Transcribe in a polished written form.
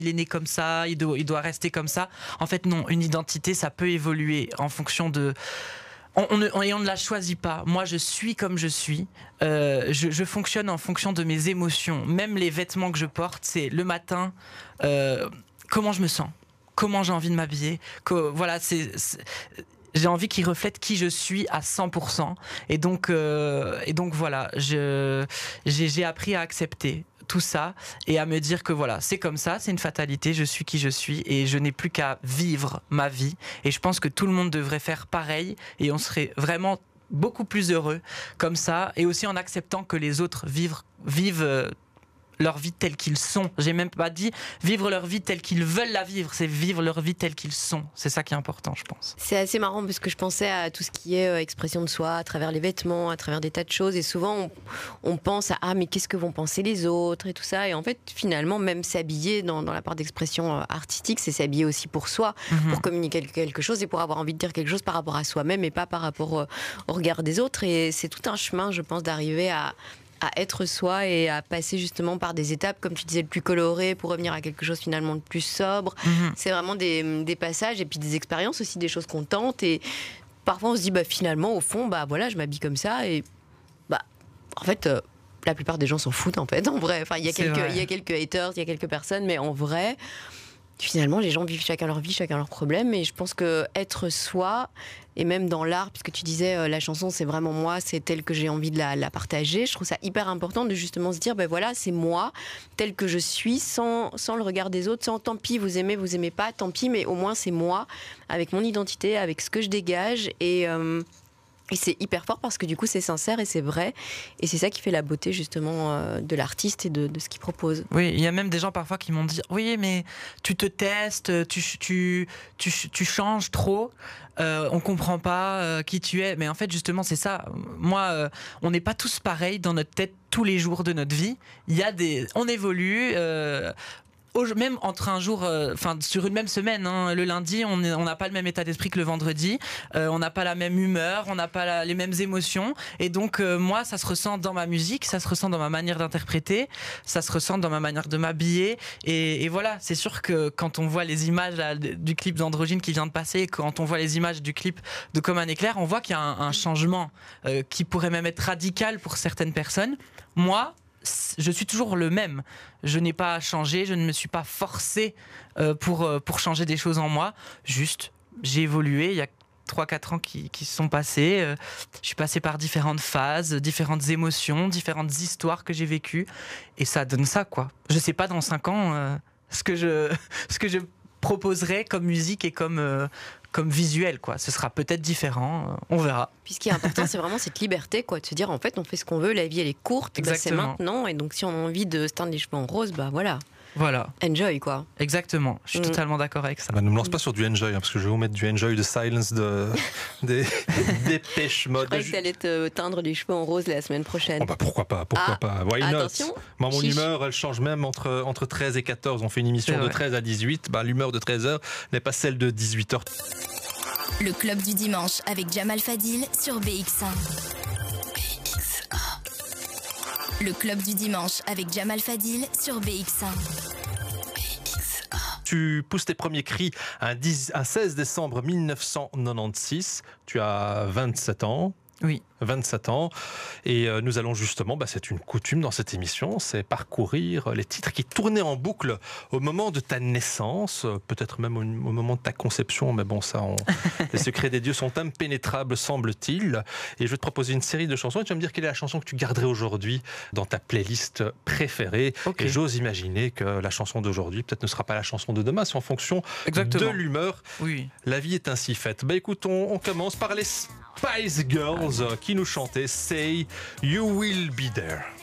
il est né comme ça, il doit rester comme ça. En fait, non, une identité, ça peut évoluer en fonction de... On ne la choisit pas. Moi, je suis comme je suis. Je fonctionne en fonction de mes émotions. Même les vêtements que je porte, c'est le matin, comment je me sens, comment j'ai envie de m'habiller. Voilà, j'ai envie qu'ils reflètent qui je suis à 100%. Et donc voilà, j'ai appris à accepter tout ça et à me dire que voilà, c'est comme ça, c'est une fatalité, je suis qui je suis et je n'ai plus qu'à vivre ma vie. Et je pense que tout le monde devrait faire pareil et on serait vraiment beaucoup plus heureux comme ça, et aussi en acceptant que les autres vivent leur vie telle qu'ils sont. J'ai même pas dit vivre leur vie telle qu'ils veulent la vivre, c'est vivre leur vie telle qu'ils sont. C'est ça qui est important, je pense. C'est assez marrant parce que je pensais à tout ce qui est expression de soi à travers les vêtements, à travers des tas de choses, et souvent on pense à « ah mais qu'est-ce que vont penser les autres » et tout ça, et en fait finalement même s'habiller dans la part d'expression artistique, c'est s'habiller aussi pour soi, pour communiquer quelque chose et pour avoir envie de dire quelque chose par rapport à soi-même et pas par rapport au regard des autres. Et c'est tout un chemin, je pense, d'arriver à être soi et à passer justement par des étapes, comme tu disais, le plus coloré pour revenir à quelque chose finalement de plus sobre. C'est vraiment des passages et puis des expériences aussi, des choses qu'on tente, et parfois on se dit finalement au fond voilà, je m'habille comme ça et en fait la plupart des gens s'en foutent en fait, en vrai. Enfin, il y a quelques haters, il y a quelques personnes, mais en vrai finalement les gens vivent chacun leur vie, chacun leurs problèmes, et je pense que être soi, et même dans l'art, puisque tu disais la chanson c'est vraiment moi, c'est telle que j'ai envie de la partager, je trouve ça hyper important de justement se dire voilà, c'est moi tel que je suis, sans le regard des autres, sans tant pis vous aimez pas, tant pis, mais au moins c'est moi avec mon identité, avec ce que je dégage, et c'est hyper fort parce que du coup c'est sincère et c'est vrai, et c'est ça qui fait la beauté justement de l'artiste et de ce qu'il propose. Oui, il y a même des gens parfois qui m'ont dit « Oui, mais tu te testes, tu changes trop, on comprend pas qui tu es. » Mais en fait justement c'est ça. Moi, on n'est pas tous pareils dans notre tête tous les jours de notre vie. On évolue. Même entre un jour, sur une même semaine, le lundi, on n'a pas le même état d'esprit que le vendredi, on n'a pas la même humeur, on n'a pas les mêmes émotions, et donc moi ça se ressent dans ma musique, ça se ressent dans ma manière d'interpréter, ça se ressent dans ma manière de m'habiller, et voilà, c'est sûr que quand on voit les images du clip d'Androgyne qui vient de passer, quand on voit les images du clip de Comme un éclair, on voit qu'il y a un changement qui pourrait même être radical pour certaines personnes. Moi, je suis toujours le même. Je n'ai pas changé, je ne me suis pas forcé pour changer des choses en moi. Juste, j'ai évolué. Il y a 3-4 ans qui se sont passés. Je suis passé par différentes phases, différentes émotions, différentes histoires que j'ai vécues. Et ça donne ça, quoi. Je ne sais pas dans 5 ans ce que je proposerai comme musique et comme visuel, quoi. Ce sera peut-être différent, on verra. Puis ce qui est important, c'est vraiment cette liberté, quoi, de se dire en fait on fait ce qu'on veut, la vie elle est courte, c'est maintenant, et donc si on a envie de se teindre les cheveux en rose, voilà. Enjoy, quoi. Exactement, je suis totalement d'accord avec ça. Ne me lance pas sur du Enjoy, parce que je vais vous mettre du Enjoy de Silence des Depeche Mode. Je croyais que t'allais te teindre les cheveux en rose la semaine prochaine. Pourquoi pas. Why attention, not? Moi, mon humeur, elle change même entre 13 et 14. On fait une émission de 13 à 18. L'humeur de 13h n'est pas celle de 18h. Le club du dimanche avec Jamal Fadil sur BX1. Le club du dimanche avec Jamal Fadil sur BX1. Tu pousses tes premiers cris un 16 décembre 1996. Tu as 27 ans. Oui. 27 ans. Et nous allons justement, c'est une coutume dans cette émission, c'est parcourir les titres qui tournaient en boucle au moment de ta naissance, peut-être même au moment de ta conception, mais bon, les secrets des dieux sont impénétrables, semble-t-il. Et je vais te proposer une série de chansons et tu vas me dire quelle est la chanson que tu garderais aujourd'hui dans ta playlist préférée. Okay. Et j'ose imaginer que la chanson d'aujourd'hui peut-être ne sera pas la chanson de demain, c'est en fonction de l'humeur. Oui. La vie est ainsi faite. Écoute, on commence par les Spice Girls qui nous chantaient Say You Will Be There.